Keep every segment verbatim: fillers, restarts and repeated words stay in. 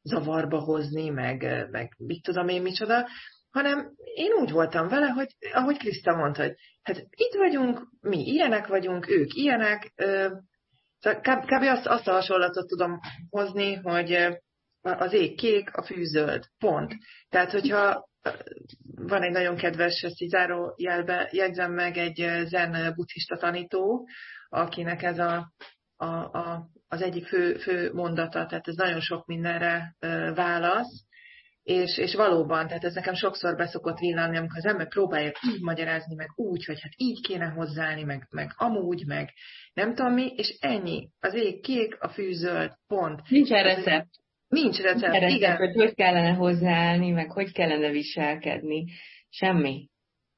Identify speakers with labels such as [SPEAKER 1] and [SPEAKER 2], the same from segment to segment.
[SPEAKER 1] zavarba hozni, meg, meg mit tudom én micsoda, hanem én úgy voltam vele, hogy ahogy Kriszta mondta, hogy hát itt vagyunk, mi ilyenek vagyunk, ők ilyenek, szóval kb. azt, azt a hasonlatot tudom hozni, hogy az ég kék, a fű zöld, pont. Tehát, hogyha van egy nagyon kedves, ezt így zárójelbe jegyzem meg, egy zen buddhista tanító, akinek ez a, a, a, az egyik fő, fő mondata, tehát ez nagyon sok mindenre válasz, és, és valóban, tehát ez nekem sokszor beszokott villanni, amikor az ember próbálja így magyarázni, meg úgy, hogy hát így kéne hozzáállni, meg, meg amúgy, meg nem tudom mi, és ennyi. Az ég kék, a fű zöld, pont.
[SPEAKER 2] Nincs recept.
[SPEAKER 1] Nincs recept, Nincs
[SPEAKER 2] recept,
[SPEAKER 1] igen.
[SPEAKER 2] hogy hogy kellene hozzáállni, meg hogy kellene viselkedni. Semmi.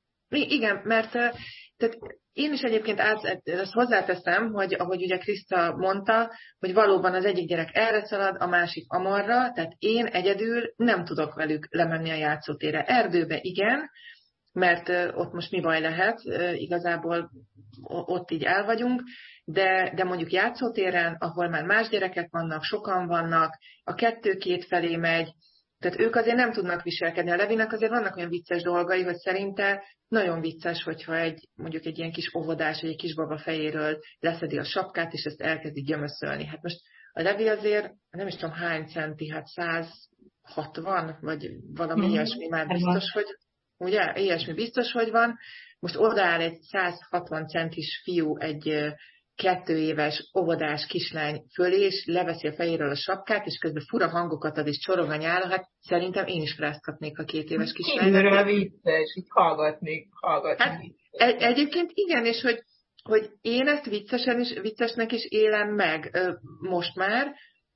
[SPEAKER 1] Igen, mert tehát én is egyébként át, ezt hozzáteszem, hogy ahogy ugye Kriszta mondta, hogy valóban az egyik gyerek erre szalad, a másik amarra, tehát én egyedül nem tudok velük lemenni a játszótérre. Erdőbe igen, mert ott most mi baj lehet, igazából ott így el vagyunk, de, de mondjuk játszótéren, ahol már más gyerekek vannak, sokan vannak, a kettő két felé megy, tehát ők azért nem tudnak viselkedni. A Levinek azért vannak olyan vicces dolgai, hogy szerinte nagyon vicces, hogyha egy, mondjuk egy ilyen kis óvodás, vagy egy kisbaba fejéről leszedi a sapkát, és ezt elkezdi gyömöszölni. Hát most a Levi azért, nem is tudom hány centi, hát száz hatvan, vagy valami mm. ilyesmi már biztos, hogy ugye, ilyesmi biztos, hogy van. Most odaáll egy száz hatvan centis fiú egy kettő éves óvodás kislány fölé, és leveszi a fejéről a sapkát, és közben fura hangokat ad, és csorog a nyála, hát szerintem én is fráztatnék a két éves kislánynak.
[SPEAKER 3] Kívülről vicces, így hallgatnék, hallgatni.
[SPEAKER 1] Hát, egy, egyébként igen, és hogy, hogy én ezt viccesen is, viccesnek is élem meg ö, most már,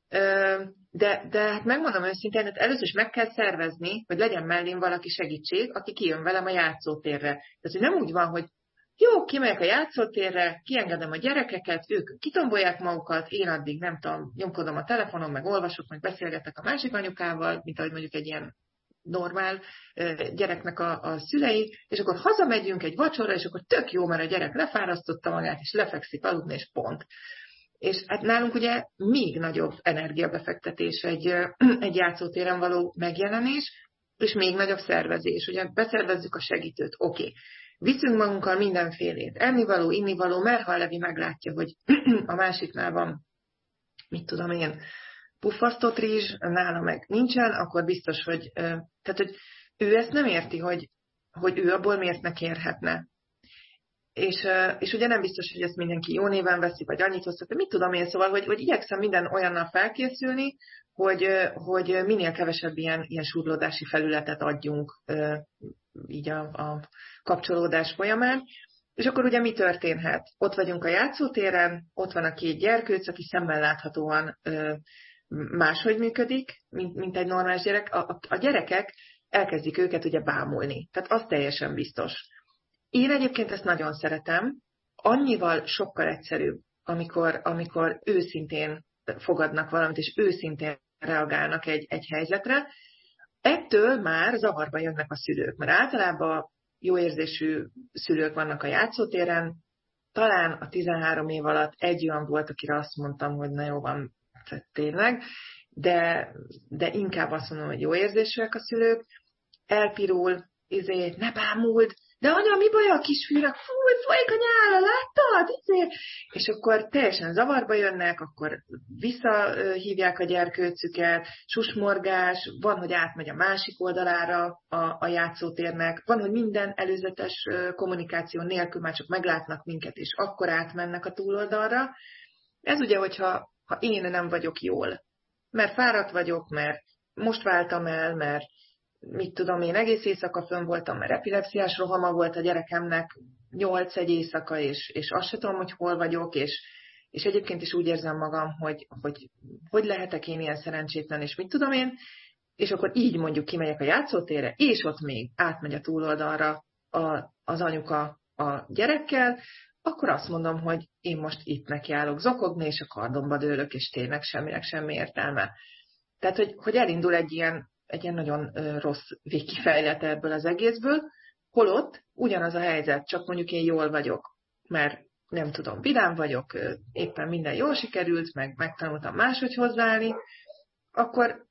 [SPEAKER 1] ö, de, de hát megmondom őszintén, hát először is meg kell szervezni, hogy legyen mellém valaki segítség, aki kijön velem a játszótérre. Tehát, hogy nem úgy van, hogy jó, kimegyek a játszótérre, kiengedem a gyerekeket, ők kitombolják magukat, én addig nem tudom, nyomkodom a telefonon, meg olvasok, meg beszélgetek a másik anyukával, mint ahogy mondjuk egy ilyen normál gyereknek a, a szülei, és akkor hazamegyünk egy vacsora, és akkor tök jó, mert a gyerek lefárasztotta magát, és lefekszik aludni, és pont. És hát nálunk ugye még nagyobb energiabefektetés egy, egy játszótéren való megjelenés, és még nagyobb szervezés. Ugye beszervezzük a segítőt, oké. Okay. Viszünk magunkkal mindenfélét. Ennivaló, innivaló, mert ha a Levi meglátja, hogy a másiknál van, mit tudom én, puffasztott rizs, nála meg nincsen, akkor biztos, hogy, tehát, hogy ő ezt nem érti, hogy, hogy ő abból miért ne kérhetne. És, és ugye nem biztos, hogy ezt mindenki jó néven veszi, vagy annyit hoztak, mit tudom én, szóval, hogy, hogy igyekszem minden olyannal felkészülni, hogy, hogy minél kevesebb ilyen, ilyen súrlódási felületet adjunk így a, a kapcsolódás folyamán. És akkor ugye mi történhet? Ott vagyunk a játszótéren, ott van a két gyerkőc, aki szemmel láthatóan máshogy működik, mint, mint egy normális gyerek. A, a, a gyerekek elkezdik őket ugye bámulni. Tehát az teljesen biztos. Én egyébként ezt nagyon szeretem. Annyival sokkal egyszerűbb, amikor, amikor őszintén fogadnak valamit, és őszintén reagálnak egy, egy helyzetre. Ettől már zavarba jönnek a szülők, mert általában jó érzésű szülők vannak a játszótéren. Talán a tizenhárom év alatt egy olyan volt, akire azt mondtam, hogy na jó van, tényleg, de, de inkább azt mondom, hogy jó érzésűek a szülők. Elpirul, izé, ne bámuld, de anya, mi baj a kisfiúnak? Fú, folyik a nyála, láttad? Izé. És akkor teljesen zavarba jönnek, akkor visszahívják a gyerkőcüket, susmorgás, van, hogy átmegy a másik oldalára a, a játszótérnek, van, hogy minden előzetes kommunikáció nélkül már csak meglátnak minket, és akkor átmennek a túloldalra. Ez ugye, hogyha ha én nem vagyok jól, mert fáradt vagyok, mert most váltam el, mert mit tudom én, egész éjszaka fönn voltam, mert epilepsziás rohama volt a gyerekemnek, nyolc egy éjszaka, és, és azt se tudom, hogy hol vagyok, és, és egyébként is úgy érzem magam, hogy, hogy hogy lehetek én ilyen szerencsétlen, és mit tudom én, és akkor így mondjuk kimegyek a játszótérre, és ott még átmegy a túloldalra a, az anyuka a gyerekkel, akkor azt mondom, hogy én most itt nekiállok zokogni, és a kardomba dőlök, és tényleg semminek semmi értelme. Tehát, hogy, hogy elindul egy ilyen egy ilyen nagyon rossz végkifejlete ebből az egészből, holott ugyanaz a helyzet, csak mondjuk én jól vagyok, mert nem tudom, vidám vagyok, éppen minden jól sikerült, meg megtanultam máshogy hozzáállni, akkor